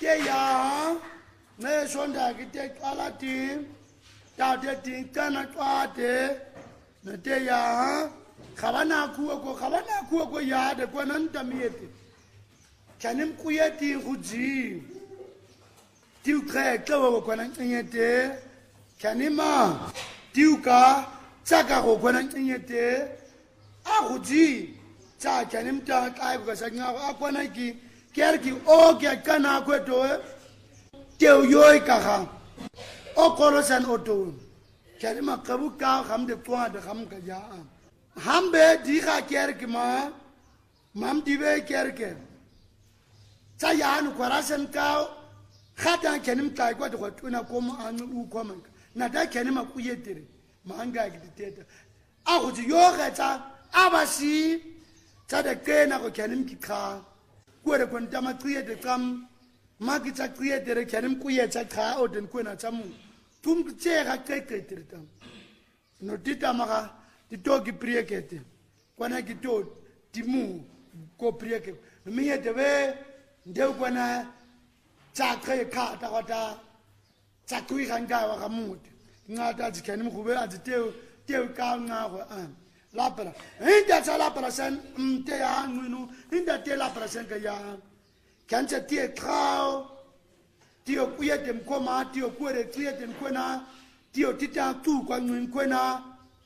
te ya ne sonda ki te kalati ta te tin kana twate ne te ya khabana kuwa ya de kwanan tamiyete kanim kuyeti huji tiu kre klawo kwanan nyete kanima tiu ka tsaka go kwanan nyete a huji tsa kanim ta kai ko sanya a kwanan ki kerki o ke kana kweto teu yoy ka ha o kolosan oto kanima kabu ka kham de kwa de kham ka ya hambe di ka kerki ma mam dibe kerke Sayanu kwarasan kao khata kenim kai kwa to tuna komo anu u koma na da kenim akuyetere manga giditeta aho ji yoga ta abasi ta da kena ko kenim kikha kwere kon tama kriyete kam magi ta kriyete kenim kuyeta kha oden kwena tamu tum tsega keketere tam no dita maka ditogi priekete kwana gito timu ko prieke miyete we ndeu kwana tsakhe kha ta kota tsakui khanga wa kamut ngata tsikeni mkhube aziteu teu ka ngaho lapra inda tsala prasen mte ya ngwinu inda te la prasen ka ya kancha tie khao tio kuyete mkoma tio kwere kuyete mkwena tio tita tu kwa ngwin kwena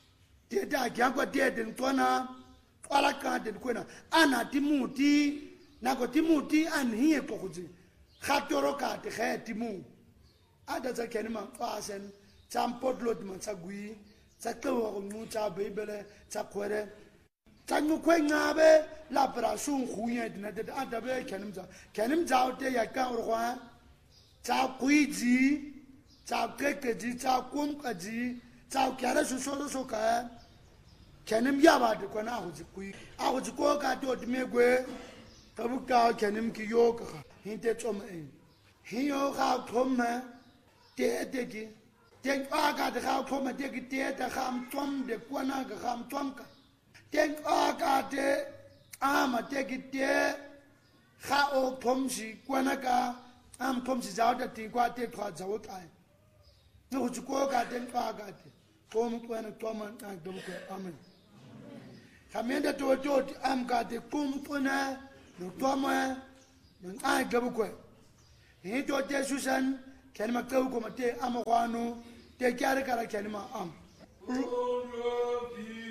teta kyakwa tete mtwana twala ka tete kwena ana timuti nako timuti anhiye pokuzi khatoro ka te khetimu ada tsa kenima fasen champodlot man tsagui tsakwa go mutsa bebele tsakwere tsangu kwengabe la prasun khuye dina de ada be kenimza ote yakka orwa tsa kuiji tsa kekeji tsa kumkaji tsa kyara so ka kenim yaba de kona ahuzi ko ka to dimegwe kabuka kenim ki yoka hinte tsom hiyo ga khomme te ki ten aga de ga khomme te ki te da kham tsom de kwana ga kham tsom ka ten aga de ama te ki te ga o pomsi kwana ka am pomsi za da ti kwa te kwa za wokai no ju ko ga ten aga te kom kwana toma na do ko amen kamenda to am ga de kum kwana no toma nang ai gabu ko hito te susan kelma kaw ko mate am kwano te kyar kara kelma am